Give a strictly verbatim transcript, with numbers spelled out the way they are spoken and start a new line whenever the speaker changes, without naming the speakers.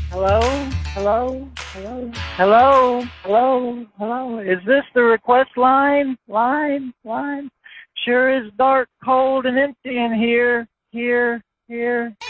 Hello? Hello? Hello? Hello? Hello? Hello? Is this the request line? Line? Line? Sure is dark, cold, and empty in here. Here. Here.